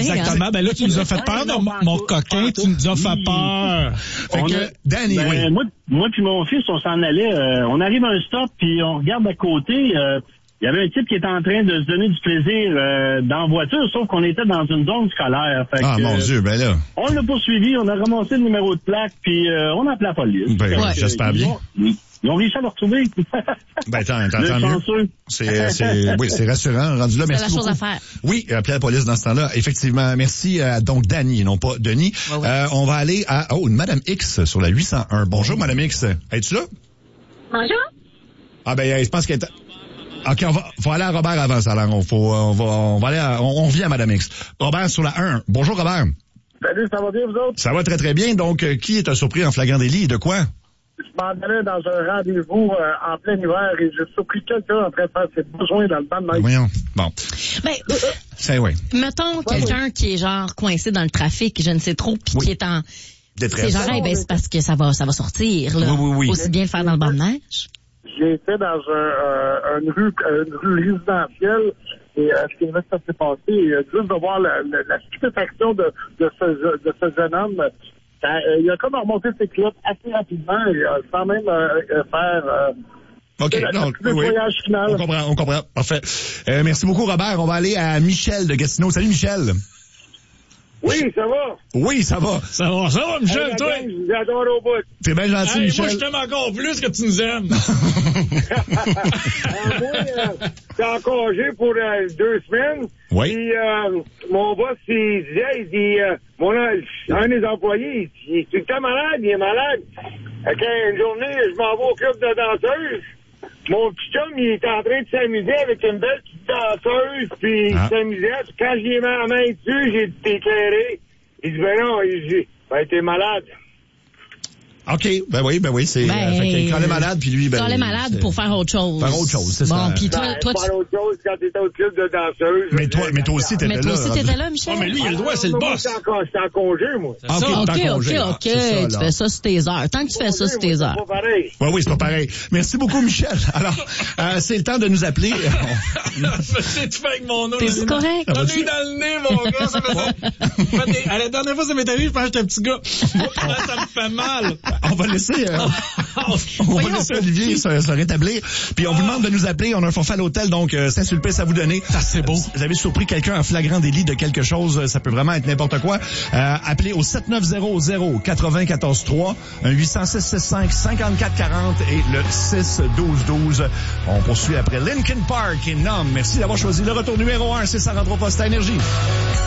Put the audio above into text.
Exactement. Hein? Ben là, tu nous as fait peur, mon coquin. Tu nous as fait peur. Fait que, Danny, oui. Moi puis mon fils, on s'en allait. On arrive à un stop, puis on regarde à côté. Il y avait un type qui était en train de se donner du plaisir dans la voiture, sauf qu'on était dans une zone scolaire. Fait que, mon Dieu, ben là. On l'a poursuivi, on a ramassé le numéro de plaque, puis on a appelé la police. Ben, j'espère bien. Ils ont réussi à le retrouver. Ben, t'entends mieux. C'est rassurant, rendu là. C'est merci la chose beaucoup. à faire. Oui, appeler la police dans ce temps-là. Effectivement. Merci à, donc, Danny, non pas Denis. Ouais. On va aller à, une Madame X sur la 801. Bonjour, Madame X. Es-tu là? Bonjour. Ah, ben, je pense qu'elle est... OK, faut aller à Robert avant ça, alors. On va aller on revient à Madame X. Robert sur la 1. Bonjour, Robert. Salut, ça va bien, vous autres? Ça va très, très bien. Donc, qui est un surpris en flagrant délit et de quoi? Je m'en allais dans un rendez-vous en plein hiver et j'ai surpris quelqu'un en train de faire ses besoins dans le banc de neige. Voyons. Bon. Ben, c'est oui. Mettons quelqu'un qui est genre coincé dans le trafic, je ne sais trop, puis qui est en détresse. C'est genre, c'est parce que ça va sortir, là. Oui. Aussi bien le faire dans le banc de neige. J'ai été dans une rue résidentielle et ce qui ça s'est passé, juste de voir la stupéfaction de ce jeune homme. Il a comme remonté ses clottes assez rapidement et sans même faire voyage final. On comprend. Parfait. Merci beaucoup, Robert. On va aller à Michel de Gatineau. Salut, Michel. Oui, ça va. Oui, ça va. Ça va, Michel, toi? J'adore au bout. T'es bien gentil, Michel. Moi, je t'aime encore plus que tu nous aimes. Moi, j'étais en congé pour 2 semaines. Oui. Puis, mon boss, il dit, un des employés, il est tout le temps malade, il est malade. Fait une journée, je m'en vais au club de danseuse. Mon petit chum, il est en train de s'amuser avec une belle petite danseuse, puis il s'amusait. Puis quand j'y ai mis la main dessus, j'ai été éclairé. Il dit, ben non, t'es malade. OK, ben oui, c'est quand elle est malade, puis lui, quand elle est malade pour faire autre chose. Faire autre chose, c'est ça. Bon, puis toi, faire autre chose quand t'étais au club de danseuse. Mais toi aussi, t'étais là. Mais toi aussi, t'étais là, Michel. Oh, mais lui, il a le droit, c'est le boss. J'étais en congé, moi. OK. Tu fais ça sur tes heures. Tant que tu fais ça sur tes heures. C'est pas pareil. Oui, c'est pas pareil. Merci beaucoup, Michel. Alors, c'est le temps de nous appeler. C'est tout fait avec mon nom. T'es correct? Donne-lui dans le nez, mon gars. Ça fait à la dernière fois, ça m'est arrivé, je pense que j'étais un petit gars. Ça me fait mal. On va laisser Olivier se rétablir. Puis on vous demande de nous appeler. On a un forfait à l'hôtel, donc Saint-Sulpice à vous donner. Ça, c'est beau. Vous avez surpris quelqu'un en flagrant délit de quelque chose, ça peut vraiment être n'importe quoi. Appelez au 7900-943, un 800-665-5440 et le 61212. On poursuit après Linkin Park et Numb. Merci d'avoir choisi le retour numéro 1. C'est ça rentre au poste à Énergie.